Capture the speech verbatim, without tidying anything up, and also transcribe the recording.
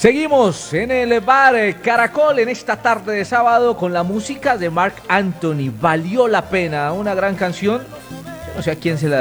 Seguimos en el bar eh, Caracol en esta tarde de sábado con la música de Marc Anthony. Valió la pena, una gran canción. No sé a quién se la